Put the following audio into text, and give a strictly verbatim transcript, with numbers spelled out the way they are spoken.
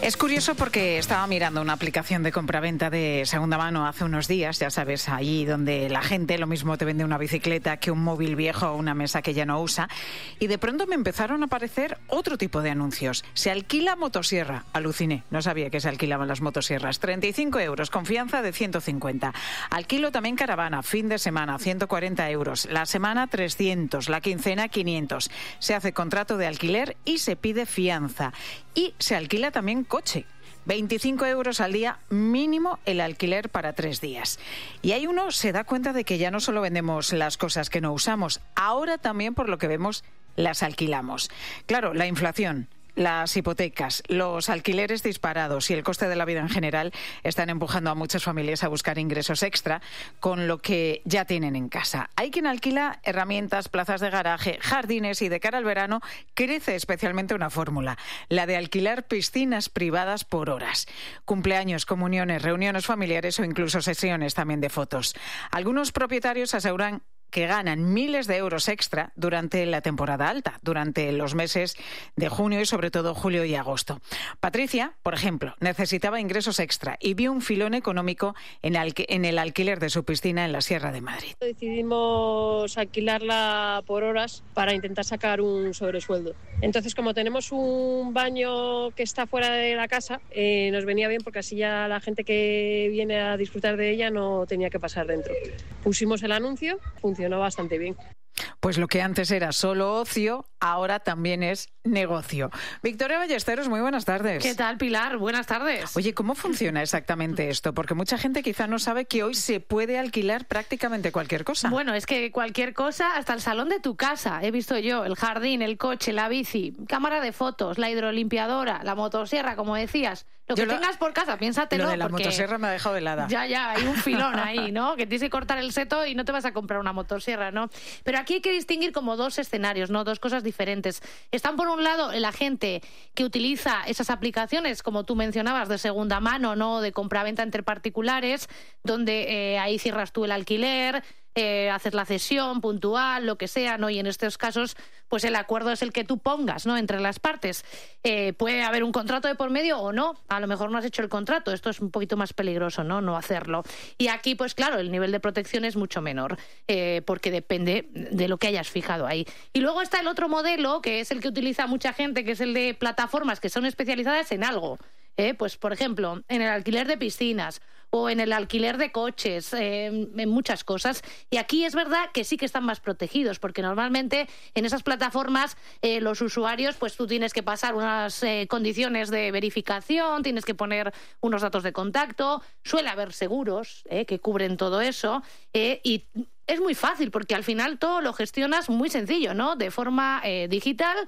Es curioso porque estaba mirando una aplicación de compraventa de segunda mano hace unos días, ya sabes, allí donde la gente lo mismo te vende una bicicleta que un móvil viejo o una mesa que ya no usa, y de pronto me empezaron a aparecer otro tipo de anuncios. Se alquila motosierra. Aluciné, no sabía que se alquilaban las motosierras. treinta y cinco euros, confianza de ciento cincuenta. Alquilo también caravana, fin de semana, ciento cuarenta euros. La semana, trescientos. La quincena, quinientos. Se hace contrato de alquiler y se pide fianza. Y se alquila también coche. veinticinco euros al día mínimo el alquiler para tres días. Y ahí uno se da cuenta de que ya no solo vendemos las cosas que no usamos, ahora también, por lo que vemos, las alquilamos. Claro, la inflación, las hipotecas, los alquileres disparados y el coste de la vida en general están empujando a muchas familias a buscar ingresos extra con lo que ya tienen en casa. Hay quien alquila herramientas, plazas de garaje, jardines, y de cara al verano crece especialmente una fórmula, la de alquilar piscinas privadas por horas. Cumpleaños, comuniones, reuniones familiares o incluso sesiones también de fotos. Algunos propietarios aseguran que ganan miles de euros extra durante la temporada alta, durante los meses de junio y sobre todo julio y agosto. Patricia, por ejemplo, necesitaba ingresos extra y vio un filón económico en, alqu- en el alquiler de su piscina en la Sierra de Madrid. Decidimos alquilarla por horas para intentar sacar un sobresueldo. Entonces, como tenemos un baño que está fuera de la casa, eh, nos venía bien porque así ya la gente que viene a disfrutar de ella no tenía que pasar dentro. Pusimos el anuncio, funcionó bastante bien. Pues lo que antes era solo ocio, ahora también es negocio. Victoria Ballesteros, muy buenas tardes. ¿Qué tal, Pilar? Buenas tardes. Oye, ¿cómo funciona exactamente esto? Porque mucha gente quizá no sabe que hoy se puede alquilar prácticamente cualquier cosa. Bueno, es que cualquier cosa, hasta el salón de tu casa. He visto yo el jardín, el coche, la bici, cámara de fotos, la hidrolimpiadora, la motosierra, como decías. Lo que Yo lo, tengas por casa, piénsatelo. Lo de la porque motosierra me ha dejado helada. Ya, ya, hay un filón ahí, ¿no? Que tienes que cortar el seto y no te vas a comprar una motosierra, ¿no? Pero aquí hay que distinguir como dos escenarios, ¿no? Dos cosas diferentes. Están, por un lado, la gente que utiliza esas aplicaciones, como tú mencionabas, de segunda mano, ¿no? De compraventa entre particulares, donde eh, ahí cierras tú el alquiler, eh, haces la cesión puntual, lo que sea, ¿no? Y en estos casos, pues el acuerdo es el que tú pongas, ¿no? Entre las partes. Eh, puede haber un contrato de por medio o no. A lo mejor no has hecho el contrato. Esto es un poquito más peligroso, ¿no? No hacerlo. Y aquí, pues claro, el nivel de protección es mucho menor, eh, porque depende de lo que hayas fijado ahí. Y luego está el otro modelo, que es el que utiliza mucha gente, que es el de plataformas que son especializadas en algo. Eh, pues, por ejemplo, en el alquiler de piscinas o en el alquiler de coches, eh, en muchas cosas. Y aquí es verdad que sí que están más protegidos, porque normalmente en esas plataformas eh, los usuarios, pues tú tienes que pasar unas eh, condiciones de verificación, tienes que poner unos datos de contacto, suele haber seguros eh, que cubren todo eso, eh, y es muy fácil porque al final todo lo gestionas muy sencillo, ¿no? De forma eh, digital.